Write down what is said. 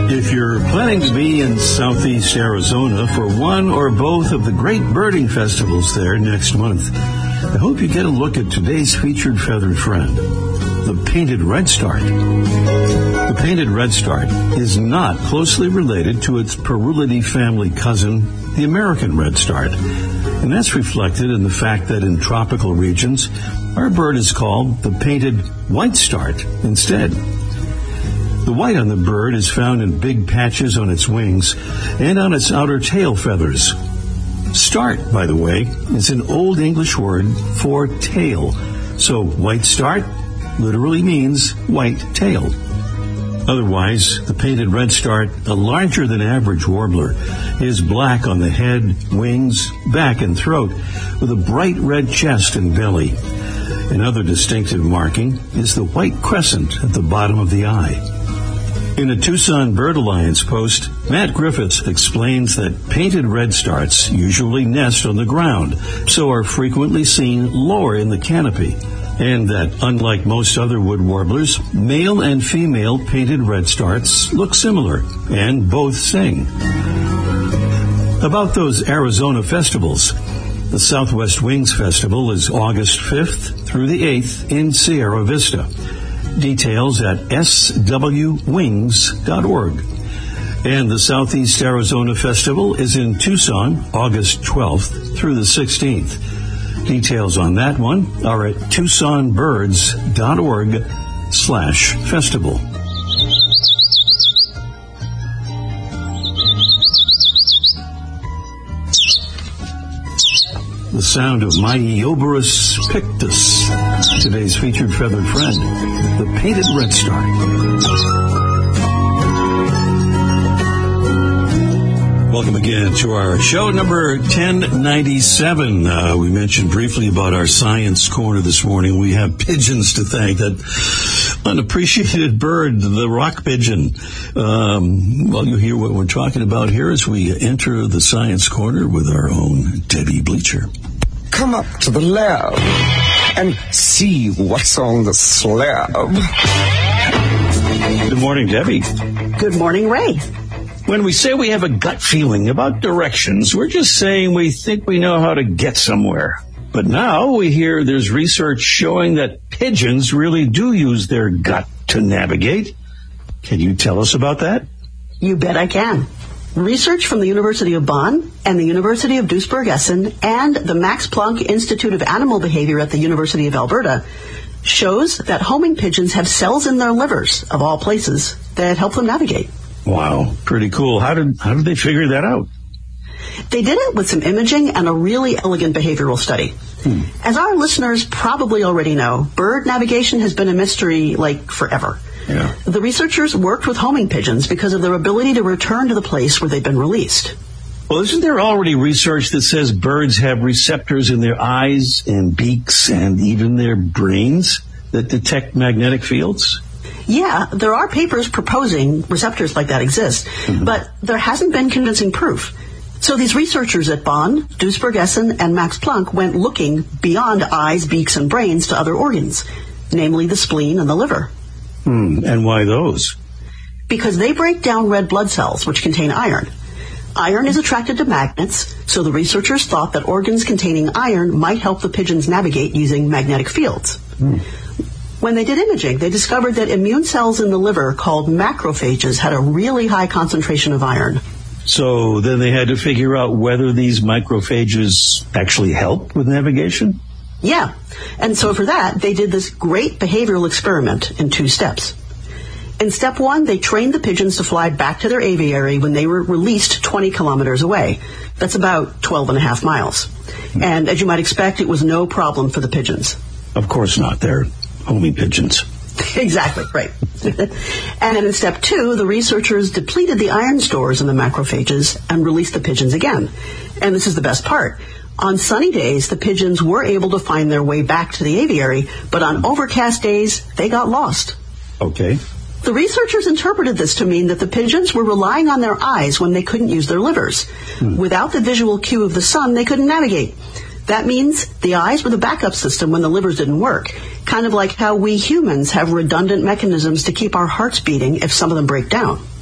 If you're planning to be in southeast Arizona for one or both of the great birding festivals there next month, I hope you get a look at today's featured feathered friend, the painted redstart. The painted redstart is not closely related to its Parulidae family cousin, the American redstart, and that's reflected in the fact that in tropical regions, our bird is called the painted whitestart instead. The white on the bird is found in big patches on its wings and on its outer tail feathers. Start, by the way, is an Old English word for tail, so whitestart literally means white tail. Otherwise, the painted redstart, a larger than average warbler, is black on the head, wings, back, and throat, with a bright red chest and belly. Another distinctive marking is the white crescent at the bottom of the eye. In a Tucson Bird Alliance post, Matt Griffiths explains that painted redstarts usually nest on the ground, so are frequently seen lower in the canopy, and that, unlike most other wood warblers, male and female painted redstarts look similar, and both sing. About those Arizona festivals, the Southwest Wings Festival is August 5th through the 8th in Sierra Vista. Details at swwings.org. And the Southeast Arizona Festival is in Tucson, August 12th through the 16th. Details on that one are at tucsonbirds.org/festival. The sound of Myoboris pictus, today's featured feathered friend, the painted redstart. Welcome again to our show number 1097. We mentioned briefly about our science corner this morning. We have pigeons to thank, that unappreciated bird, the rock pigeon. Well, you'll hear what we're talking about here as we enter the science corner with our own Debbie Bleacher. Come up to the lab and see what's on the slab. Good morning, Debbie. Good morning, Ray. When we say we have a gut feeling about directions, we're just saying we think we know how to get somewhere. But now we hear there's research showing that pigeons really do use their gut to navigate. Can you tell us about that? You bet I can. Research from the University of Bonn and the University of Duisburg-Essen and the Max Planck Institute of Animal Behavior at the University of Alberta shows that homing pigeons have cells in their livers, of all places, that help them navigate. Wow, pretty cool. How did they figure that out? They did it with some imaging and a really elegant behavioral study. As our listeners probably already know, bird navigation has been a mystery, forever. Yeah. The researchers worked with homing pigeons because of their ability to return to the place where they've been released. Well, isn't there already research that says birds have receptors in their eyes and beaks and even their brains that detect magnetic fields? Yeah, there are papers proposing receptors like that exist, but there hasn't been convincing proof. So these researchers at Bonn, Duisburg-Essen, and Max Planck went looking beyond eyes, beaks, and brains to other organs, namely the spleen and the liver. And why those? Because they break down red blood cells, which contain iron. Iron is attracted to magnets, so the researchers thought that organs containing iron might help the pigeons navigate using magnetic fields. When they did imaging, they discovered that immune cells in the liver called macrophages had a really high concentration of iron. So then they had to figure out whether these macrophages actually help with navigation? Yeah, and so for that, they did this great behavioral experiment in 2 steps. In step 1, they trained the pigeons to fly back to their aviary when they were released 20 kilometers away. That's about 12 and a half miles. And as you might expect, it was no problem for the pigeons. Of course not. They're homing pigeons. Exactly, right. And in step 2, the researchers depleted the iron stores in the macrophages and released the pigeons again. And this is the best part. On sunny days, the pigeons were able to find their way back to the aviary, but on overcast days, they got lost. Okay. The researchers interpreted this to mean that the pigeons were relying on their eyes when they couldn't use their livers. Without the visual cue of the sun, they couldn't navigate. That means the eyes were the backup system when the livers didn't work, kind of like how we humans have redundant mechanisms to keep our hearts beating if some of them break down.